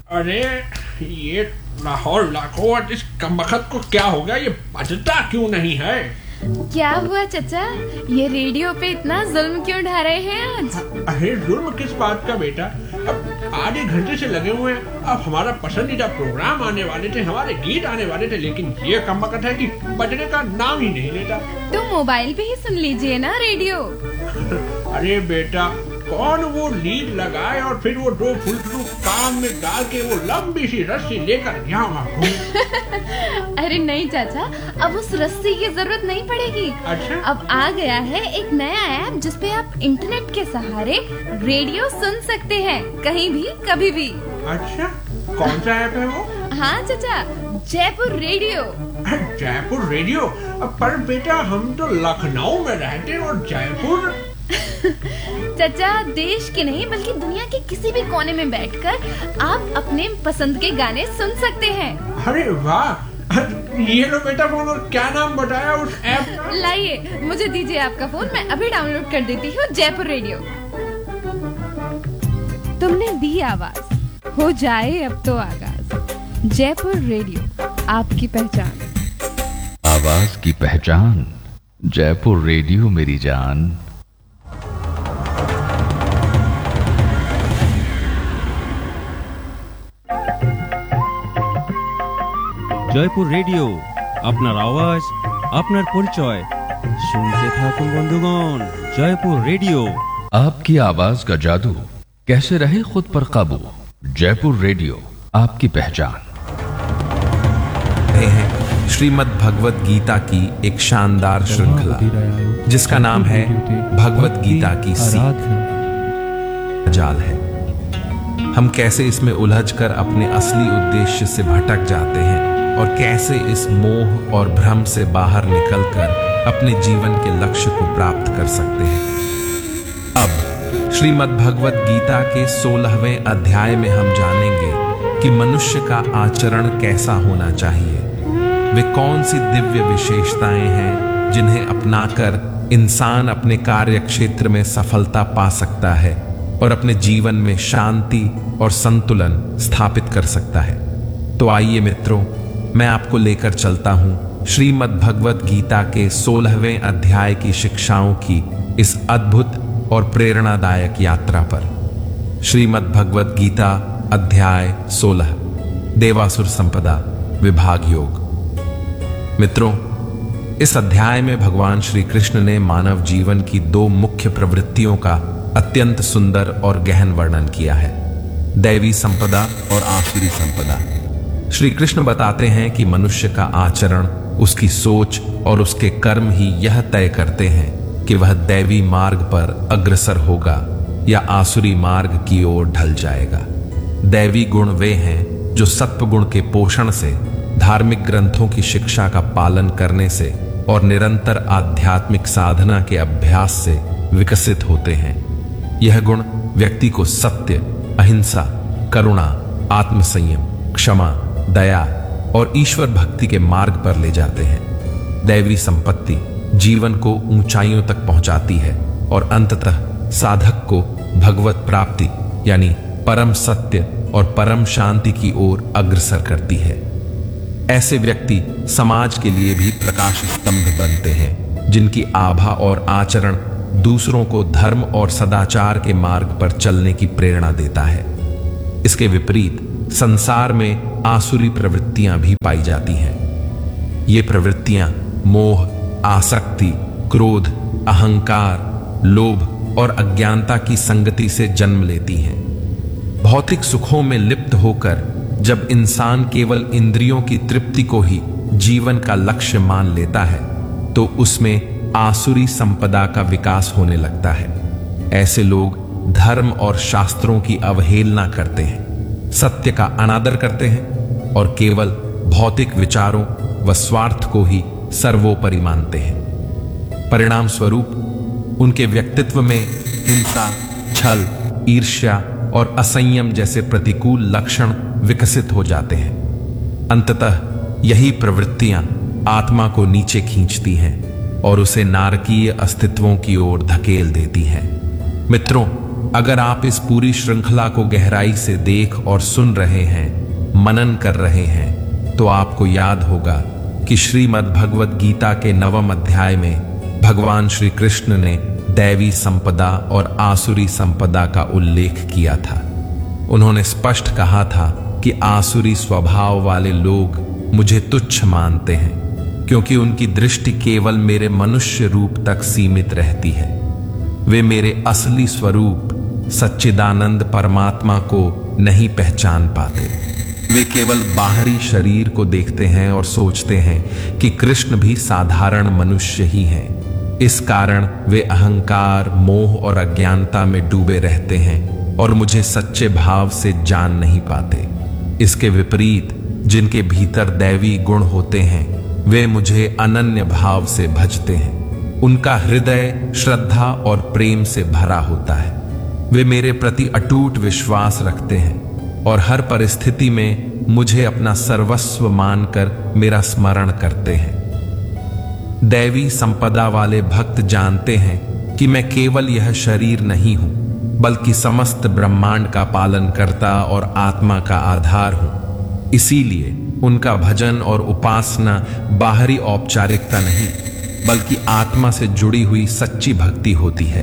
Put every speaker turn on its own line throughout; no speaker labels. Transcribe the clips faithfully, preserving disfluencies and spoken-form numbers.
अरे ये लाहौर लाखों इस कमबख्त को क्या हो गया, ये बजता क्यों नहीं है?
क्या हुआ चचा, ये रेडियो पे इतना जुल्म क्यों ढा रहे हैं आज?
अरे जुल्म किस बात का बेटा, अब आधे घंटे से लगे हुए हैं। अब हमारा पसंदीदा प्रोग्राम आने वाले थे, हमारे गीत आने वाले थे, लेकिन ये कमबख्त है कि बजने का नाम ही नहीं लेता।
तो मोबाइल पे ही सुन लीजिए ना रेडियो।
अरे बेटा, कौन वो लीड लगाए और फिर वो दो फुलटू कान में डाल के वो लंबी सी रस्सी लेकर यहाँ वहाँ घूमे।
अरे नहीं चाचा, अब उस रस्सी की जरूरत नहीं पड़ेगी।
अच्छा?
अब आ गया है एक नया ऐप जिसपे आप इंटरनेट के सहारे रेडियो सुन सकते हैं, कहीं भी कभी भी।
अच्छा, कौन सा ऐप है वो?
हाँ चाचा, जयपुर रेडियो।
जयपुर रेडियो? पर बेटा हम तो लखनऊ में रहते हैं और जयपुर।
चाचा, देश के नहीं बल्कि दुनिया के किसी भी कोने में बैठकर आप अपने पसंद के गाने सुन सकते हैं।
अरे वाह, ये लो बेटा फोन। और क्या नाम बताया उस ऐप का?
लाइए, मुझे दीजिए आपका फोन, मैं अभी डाउनलोड कर देती हूँ जयपुर रेडियो। तुमने दी आवाज, हो जाए अब तो आगाज। जयपुर रेडियो, आपकी पहचान।
आवाज की पहचान, जयपुर रेडियो मेरी जान।
জয়পুর রেডিও, আপনার আওয়াজ, আপনার পরিচয়। শুনতে থাকুন বন্ধুগণ, জয়পুর রেডিও।
आपकी आवाज का जादू, कैसे रहे खुद पर काबू। जयपुर रेडियो, आपकी पहचान।
हैं श्रीमद् भगवत गीता की एक शानदार श्रृंखला जिसका नाम है भगवत गीता की सीख जाल है। हम कैसे इसमें उलझकर अपने असली उद्देश्य से भटक जाते हैं और कैसे इस मोह और भ्रम से बाहर निकलकर अपने जीवन के लक्ष्य को प्राप्त कर सकते हैं। अब श्रीमद् भगवत गीता के सोलहवें अध्याय में हम जानेंगे कि मनुष्य का आचरण कैसा होना चाहिए। वे कौन सी दिव्य विशेषताएं हैं जिन्हें अपनाकर इंसान अपने कार्य क्षेत्र में सफलता पा सकता है और अपने जीवन में शांति और संतुलन स्थापित कर सकता है। तो आइए मित्रों, मैं आपको लेकर चलता हूं श्रीमद् भगवत गीता के सोलहवें अध्याय की शिक्षाओं की इस अद्भुत और प्रेरणादायक यात्रा पर। श्रीमद् भगवत गीता अध्याय सोलह, देवासुर संपदा, विभाग योग। मित्रों, इस अध्याय में भगवान श्री कृष्ण ने मानव जीवन की दो मुख्य प्रवृत्तियों का अत्यंत सुंदर और गहन वर्णन किया है, दैवी संपदा और आसुरी संपदा। श्री कृष्ण बताते हैं कि मनुष्य का आचरण, उसकी सोच और उसके कर्म ही यह तय करते हैं कि वह दैवी मार्ग पर अग्रसर होगा या आसुरी मार्ग की ओर ढल जाएगा। दैवी गुण वे हैं जो सत्व गुण के पोषण से, धार्मिक ग्रंथों की शिक्षा का पालन करने से और निरंतर आध्यात्मिक साधना के अभ्यास से विकसित होते हैं। यह गुण व्यक्ति को सत्य, अहिंसा, करुणा, आत्मसंयम, क्षमा, दया और ईश्वर भक्ति के मार्ग पर ले जाते हैं। दैवी संपत्ति जीवन को ऊंचाइयों तक पहुंचाती है और अंततः साधक को भगवत प्राप्ति यानी परम सत्य और परम शांति की ओर अग्रसर करती है। ऐसे व्यक्ति समाज के लिए भी प्रकाश स्तंभ बनते हैं, जिनकी आभा और आचरण दूसरों को धर्म और सदाचार के मार्ग पर चलने की प्रेरणा देता है। इसके विपरीत संसार में आसुरी प्रवृत्तियां भी पाई जाती हैं। ये प्रवृत्तियां मोह, आसक्ति, क्रोध, अहंकार, लोभ और अज्ञानता की संगति से जन्म लेती हैं। भौतिक सुखों में लिप्त होकर जब इंसान केवल इंद्रियों की तृप्ति को ही जीवन का लक्ष्य मान लेता है, तो उसमें आसुरी संपदा का विकास होने लगता है। ऐसे लोग धर्म और शास्त्रों की अवहेलना करते हैं, सत्य का अनादर करते हैं और केवल भौतिक विचारों व स्वार्थ को ही सर्वोपरि मानते हैं। परिणाम स्वरूप उनके व्यक्तित्व में हिंसा, छल, ईर्ष्या और असंयम जैसे प्रतिकूल लक्षण विकसित हो जाते हैं। अंततः यही प्रवृत्तियां आत्मा को नीचे खींचती हैं और उसे नारकीय अस्तित्वों की ओर धकेल देती हैं। मित्रों, अगर आप इस पूरी श्रृंखला को गहराई से देख और सुन रहे हैं, मनन कर रहे हैं, तो आपको याद होगा कि श्रीमद् भगवत गीता के नवम अध्याय में भगवान श्री कृष्ण ने दैवी संपदा और आसुरी संपदा का उल्लेख किया था। उन्होंने स्पष्ट कहा था कि आसुरी स्वभाव वाले लोग मुझे तुच्छ मानते हैं, क्योंकि उनकी दृष्टि केवल मेरे मनुष्य रूप तक सीमित रहती है। वे मेरे असली स्वरूप सच्चिदानंद परमात्मा को नहीं पहचान पाते। वे केवल बाहरी शरीर को देखते हैं और सोचते हैं कि कृष्ण भी साधारण मनुष्य ही हैं। इस कारण वे अहंकार, मोह और अज्ञानता में डूबे रहते हैं और मुझे सच्चे भाव से जान नहीं पाते। इसके विपरीत जिनके भीतर दैवी गुण होते हैं, वे मुझे अनन्य भाव से भजते हैं। उनका हृदय श्रद्धा और प्रेम से भरा होता है। वे मेरे प्रति अटूट विश्वास रखते हैं और हर परिस्थिति में मुझे अपना सर्वस्व मानकर मेरा स्मरण करते हैं। दैवी संपदा वाले भक्त जानते हैं कि मैं केवल यह शरीर नहीं हूं, बल्कि समस्त ब्रह्मांड का पालन करता और आत्मा का आधार हूं। इसीलिए उनका भजन और उपासना बाहरी औपचारिकता नहीं, बल्कि आत्मा से जुड़ी हुई सच्ची भक्ति होती है।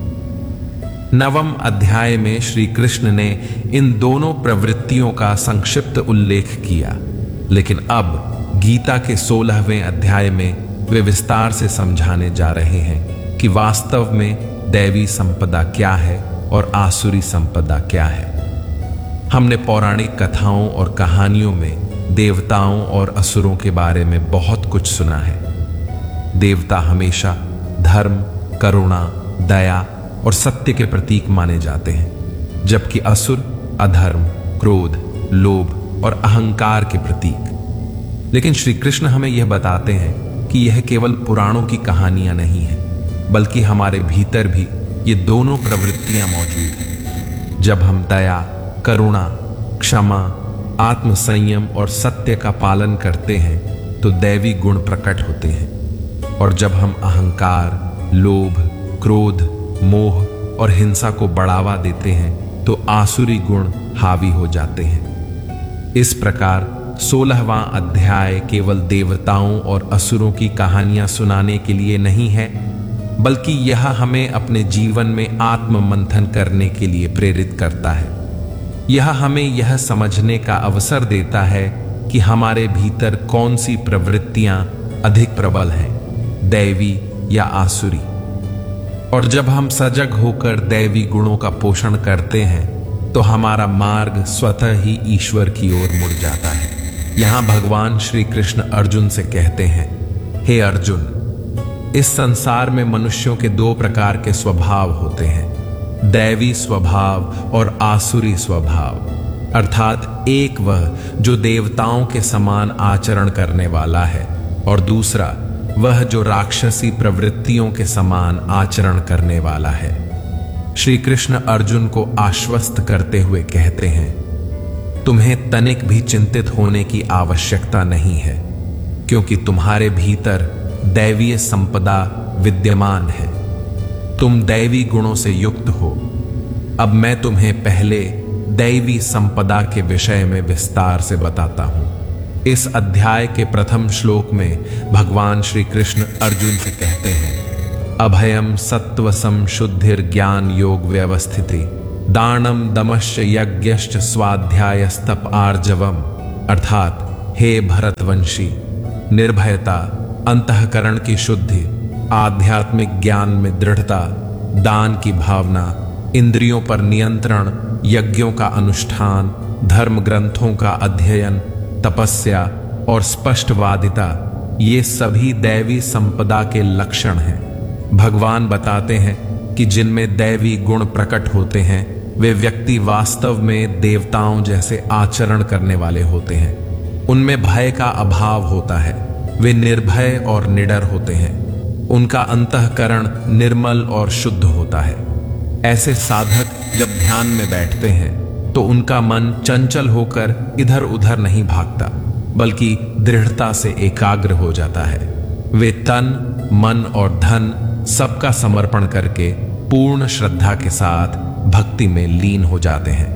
नवम अध्याय में श्री कृष्ण ने इन दोनों प्रवृत्तियों का संक्षिप्त उल्लेख किया, लेकिन अब गीता के सोलहवें अध्याय में वे विस्तार से समझाने जा रहे हैं कि वास्तव में दैवी संपदा क्या है और आसुरी संपदा क्या है। हमने पौराणिक कथाओं और कहानियों में देवताओं और असुरों के बारे में बहुत कुछ सुना है। देवता हमेशा धर्म, करुणा, दया और सत्य के प्रतीक माने जाते हैं, जबकि असुर अधर्म, क्रोध, लोभ और अहंकार के प्रतीक। लेकिन श्री कृष्ण हमें यह बताते हैं कि यह केवल पुराणों की कहानियां नहीं है, बल्कि हमारे भीतर भी ये दोनों प्रवृत्तियां मौजूद हैं। जब हम दया, करुणा, क्षमा, आत्मसंयम और सत्य का पालन करते हैं तो दैवी गुण प्रकट होते हैं, और जब हम अहंकार, लोभ, क्रोध, मोह और हिंसा को बढ़ावा देते हैं तो आसुरी गुण हावी हो जाते हैं। इस प्रकार सोलहवां अध्याय केवल देवताओं और असुरों की कहानियां सुनाने के लिए नहीं है, बल्कि यह हमें अपने जीवन में आत्म मंथन करने के लिए प्रेरित करता है। यह हमें यह समझने का अवसर देता है कि हमारे भीतर कौन सी प्रवृत्तियां अधिक प्रबल हैं, दैवी या आसुरी। और जब हम सजग होकर दैवी गुणों का पोषण करते हैं तो हमारा मार्ग स्वतः ही ईश्वर की ओर मुड़ जाता है। यहां भगवान श्री कृष्ण अर्जुन से कहते हैं, हे अर्जुन, इस संसार में मनुष्यों के दो प्रकार के स्वभाव होते हैं, दैवी स्वभाव और आसुरी स्वभाव। अर्थात एक वह जो देवताओं के समान आचरण करने वाला है, और दूसरा वह जो राक्षसी प्रवृत्तियों के समान आचरण करने वाला है। श्री कृष्ण अर्जुन को आश्वस्त करते हुए कहते हैं, तुम्हें तनिक भी चिंतित होने की आवश्यकता नहीं है, क्योंकि तुम्हारे भीतर दैवीय संपदा विद्यमान है। तुम दैवी गुणों से युक्त हो। अब मैं तुम्हें पहले दैवी संपदा के विषय में विस्तार से बताता हूं। इस अध्याय के प्रथम श्लोक में भगवान श्री कृष्ण अर्जुन से कहते हैं, अभयम सत्वसम शुद्धिर ज्ञान योग व्यवस्थिति दानम दमश्च यज्ञश्च स्वाध्यायस्तप आर्जवम। अर्थात हे भरतवंशी, निर्भयता, अंतःकरण की शुद्धि, आध्यात्मिक ज्ञान में दृढ़ता, दान की भावना, इंद्रियों पर नियंत्रण, यज्ञों का अनुष्ठान, धर्म ग्रंथों का अध्ययन, तपस्या और स्पष्टवादिता, ये सभी दैवी संपदा के लक्षण हैं। भगवान बताते हैं कि जिनमें दैवी गुण प्रकट होते हैं वे व्यक्ति वास्तव में देवताओं जैसे आचरण करने वाले होते हैं। उनमें भय का अभाव होता है, वे निर्भय और निडर होते हैं, उनका अंतःकरण निर्मल और शुद्ध होता है। ऐसे साधक जब ध्यान में बैठते हैं तो उनका मन चंचल होकर इधर उधर नहीं भागता, बल्कि दृढ़ता से एकाग्र हो जाता है। वे तन, मन और धन सबका समर्पण करके पूर्ण श्रद्धा के साथ भक्ति में लीन हो जाते हैं।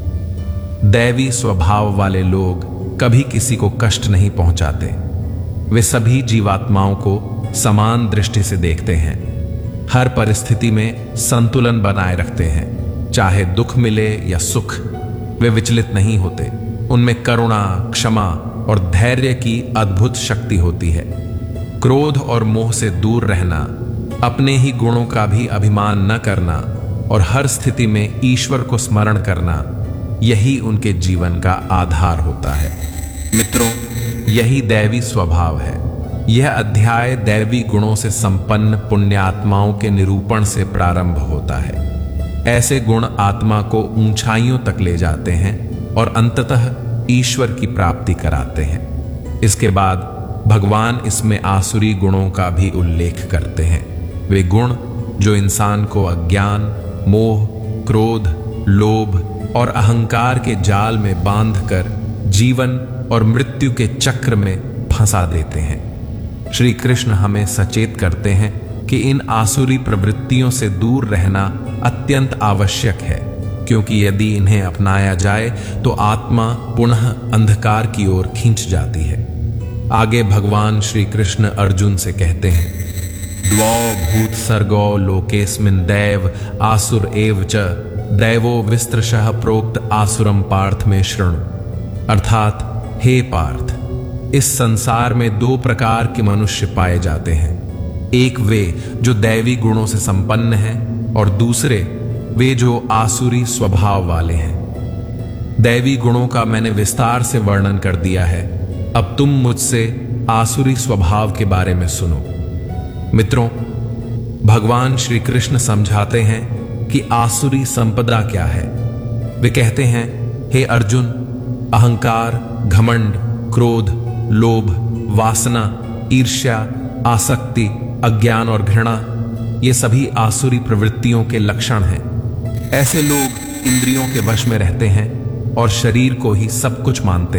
दैवी स्वभाव वाले लोग कभी किसी को कष्ट नहीं पहुंचाते। वे सभी जीवात्माओं को समान दृष्टि से देखते हैं, हर परिस्थिति में संतुलन बनाए रखते हैं। चाहे दुख मिले या सुख, वे विचलित नहीं होते। उनमें करुणा, क्षमा और धैर्य की अद्भुत शक्ति होती है। क्रोध और मोह से दूर रहना, अपने ही गुणों का भी अभिमान न करना और हर स्थिति में ईश्वर को स्मरण करना, यही उनके जीवन का आधार होता है। मित्रों, यही दैवी स्वभाव है। यह अध्याय दैवी गुणों से संपन्न पुण्यात्माओं के निरूपण से प्रारंभ होता है। ऐसे गुण आत्मा को ऊंचाइयों तक ले जाते हैं और अंततः ईश्वर की प्राप्ति कराते हैं। इसके बाद भगवान इसमें आसुरी गुणों का भी उल्लेख करते हैं। वे गुण जो इंसान को अज्ञान, मोह, क्रोध, लोभ और अहंकार के जाल में बांधकर जीवन और मृत्यु के चक्र में फंसा देते हैं। श्री कृष्ण हमें सचेत करते हैं कि इन आसुरी प्रवृत्तियों से दूर रहना अत्यंत आवश्यक है, क्योंकि यदि इन्हें अपनाया जाए तो आत्मा पुनः अंधकार की ओर खींच जाती है। आगे भगवान श्री कृष्ण अर्जुन से कहते हैं, द्वौ भूत सर्गो लोकेस्मिन् दैव आसुर एव च दैवो विस्तृशः प्रोक्त आसुरम पार्थ में शृणु। अर्थात हे पार्थ, इस संसार में दो प्रकार के मनुष्य पाए जाते हैं। एक वे जो दैवी गुणों से संपन्न हैं और दूसरे वे जो आसुरी स्वभाव वाले हैं। दैवी गुणों का मैंने विस्तार से वर्णन कर दिया है। अब तुम मुझसे आसुरी स्वभाव के बारे में सुनो। मित्रों, भगवान श्री कृष्ण समझाते हैं कि आसुरी संपदा क्या है। वे कहते हैं, हे अर्जुन, अहंकार, घमंड, क्रोध, लोभ, वासना, ईर्ष्या, आसक्ति, अज्ञान और घृणा, ये सभी आसुरी प्रवृत्तियों के लक्षण हैं। ऐसे लोग इंद्रियों के वश में रहते हैं और शरीर को ही सब कुछ मानते हैं।